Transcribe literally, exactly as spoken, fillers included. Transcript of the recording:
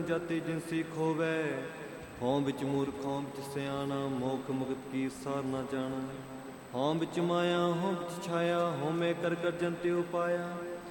ਜਾਤੇ ਜਿਨਸੀ ਖੋਵੈ। ਹਉ ਵਿੱਚ ਮੂਰਖ ਹਉ ਵਿੱਚ ਸਿਆਣਾ, ਮੋਖ ਮੁਕਤ ਕੀ ਸਾਰ ਨਾ ਜਾਣਾ। ਹਉ ਵਿੱਚ ਮਾਇਆ ਹਉ ਵਿੱਚ ਛਾਇਆ, ਹਉ ਮੈਂ ਕਰ ਕਰ ਜਨ ਤੇ ਉਪਾਇਆ।